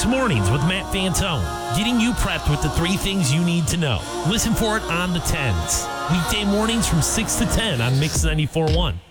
Mix Mornings with Matt Fantone, getting you prepped with the 3 things you need to know. Listen for it on the 10s. Weekday mornings from 6 to 10 on Mix 94.1.